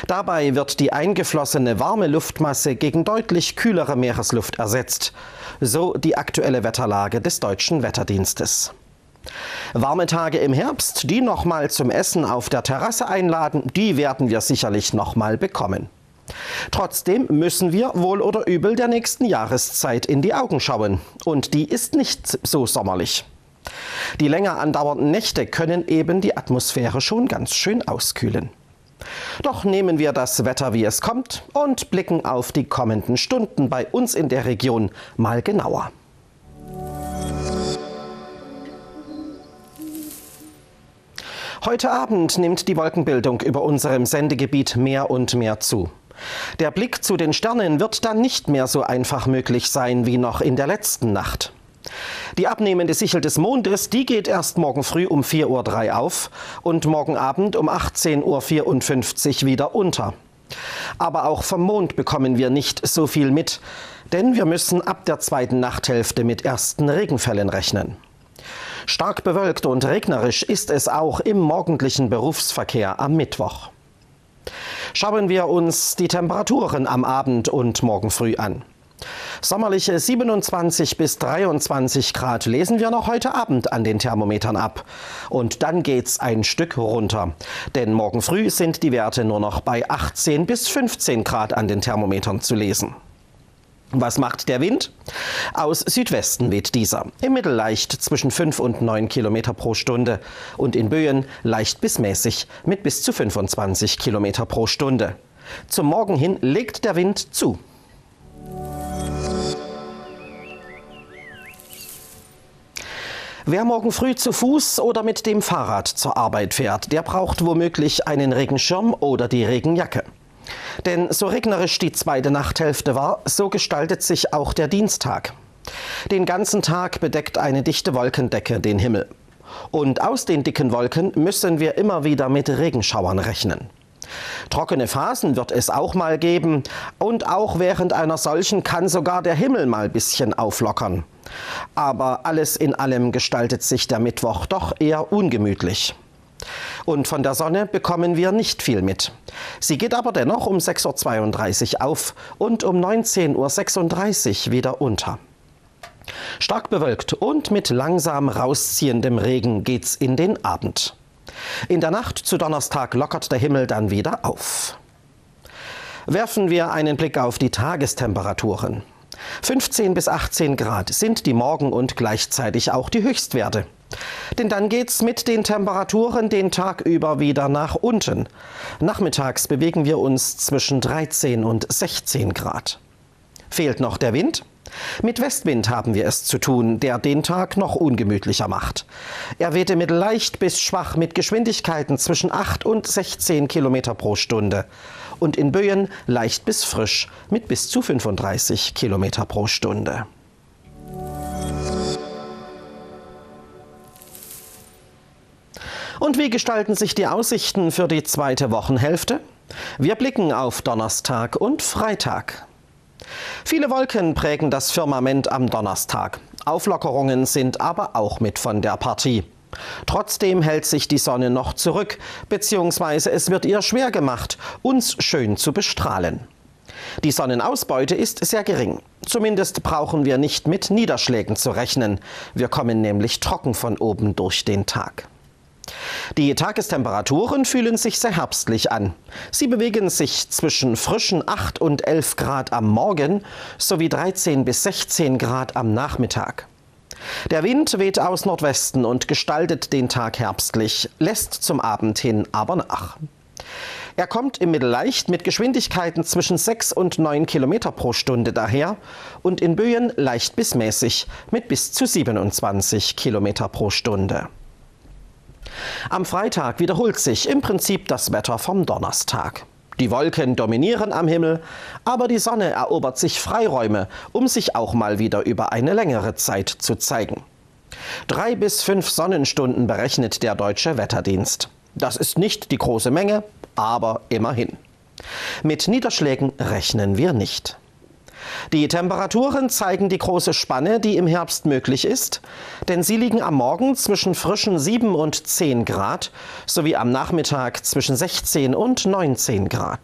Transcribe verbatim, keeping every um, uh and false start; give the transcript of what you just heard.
Dabei wird die eingeflossene warme Luftmasse gegen deutlich kühlere Meeresluft ersetzt. So die aktuelle Wetterlage des Deutschen Wetterdienstes. Warme Tage im Herbst, die nochmal zum Essen auf der Terrasse einladen, die werden wir sicherlich nochmal bekommen. Trotzdem müssen wir wohl oder übel der nächsten Jahreszeit in die Augen schauen. Und die ist nicht so sommerlich. Die länger andauernden Nächte können eben die Atmosphäre schon ganz schön auskühlen. Doch nehmen wir das Wetter, wie es kommt, und blicken auf die kommenden Stunden bei uns in der Region mal genauer. Heute Abend nimmt die Wolkenbildung über unserem Sendegebiet mehr und mehr zu. Der Blick zu den Sternen wird dann nicht mehr so einfach möglich sein wie noch in der letzten Nacht. Die abnehmende Sichel des Mondes, die geht erst morgen früh um vier Uhr drei auf und morgen Abend um achtzehn Uhr vierundfünfzig wieder unter. Aber auch vom Mond bekommen wir nicht so viel mit, denn wir müssen ab der zweiten Nachthälfte mit ersten Regenfällen rechnen. Stark bewölkt und regnerisch ist es auch im morgendlichen Berufsverkehr am Mittwoch. Schauen wir uns die Temperaturen am Abend und morgen früh an. Sommerliche siebenundzwanzig bis dreiundzwanzig Grad lesen wir noch heute Abend an den Thermometern ab. Und dann geht's ein Stück runter. Denn morgen früh sind die Werte nur noch bei achtzehn bis fünfzehn Grad an den Thermometern zu lesen. Was macht der Wind? Aus Südwesten weht dieser. Im Mittel leicht zwischen fünf und neun Kilometer pro Stunde und in Böen leicht bis mäßig mit bis zu fünfundzwanzig Kilometer pro Stunde. Zum Morgen hin legt der Wind zu. Wer morgen früh zu Fuß oder mit dem Fahrrad zur Arbeit fährt, der braucht womöglich einen Regenschirm oder die Regenjacke. Denn so regnerisch die zweite Nachthälfte war, so gestaltet sich auch der Dienstag. Den ganzen Tag bedeckt eine dichte Wolkendecke den Himmel. Und aus den dicken Wolken müssen wir immer wieder mit Regenschauern rechnen. Trockene Phasen wird es auch mal geben und auch während einer solchen kann sogar der Himmel mal ein bisschen auflockern. Aber alles in allem gestaltet sich der Mittwoch doch eher ungemütlich. Und von der Sonne bekommen wir nicht viel mit. Sie geht aber dennoch um sechs Uhr zweiunddreißig auf und um neunzehn Uhr sechsunddreißig wieder unter. Stark bewölkt und mit langsam rausziehendem Regen geht's in den Abend. In der Nacht zu Donnerstag lockert der Himmel dann wieder auf. Werfen wir einen Blick auf die Tagestemperaturen. fünfzehn bis achtzehn Grad sind die Morgen- und gleichzeitig auch die Höchstwerte. Denn dann geht's mit den Temperaturen den Tag über wieder nach unten. Nachmittags bewegen wir uns zwischen dreizehn und sechzehn Grad. Fehlt noch der Wind? Mit Westwind haben wir es zu tun, der den Tag noch ungemütlicher macht. Er wehte mit leicht bis schwach mit Geschwindigkeiten zwischen acht und sechzehn Kilometer pro Stunde und in Böen leicht bis frisch mit bis zu fünfunddreißig Kilometer pro Stunde. Und wie gestalten sich die Aussichten für die zweite Wochenhälfte? Wir blicken auf Donnerstag und Freitag. Viele Wolken prägen das Firmament am Donnerstag. Auflockerungen sind aber auch mit von der Partie. Trotzdem hält sich die Sonne noch zurück, beziehungsweise es wird ihr schwer gemacht, uns schön zu bestrahlen. Die Sonnenausbeute ist sehr gering. Zumindest brauchen wir nicht mit Niederschlägen zu rechnen. Wir kommen nämlich trocken von oben durch den Tag. Die Tagestemperaturen fühlen sich sehr herbstlich an. Sie bewegen sich zwischen frischen acht und elf Grad am Morgen sowie dreizehn bis sechzehn Grad am Nachmittag. Der Wind weht aus Nordwesten und gestaltet den Tag herbstlich, lässt zum Abend hin aber nach. Er kommt im Mittel leicht mit Geschwindigkeiten zwischen sechs und neun Kilometer pro Stunde daher und in Böen leicht bis mäßig mit bis zu siebenundzwanzig Kilometer pro Stunde. Am Freitag wiederholt sich im Prinzip das Wetter vom Donnerstag. Die Wolken dominieren am Himmel, aber die Sonne erobert sich Freiräume, um sich auch mal wieder über eine längere Zeit zu zeigen. Drei bis fünf Sonnenstunden berechnet der Deutsche Wetterdienst. Das ist nicht die große Menge, aber immerhin. Mit Niederschlägen rechnen wir nicht. Die Temperaturen zeigen die große Spanne, die im Herbst möglich ist, denn sie liegen am Morgen zwischen frischen sieben und zehn Grad sowie am Nachmittag zwischen sechzehn und neunzehn Grad.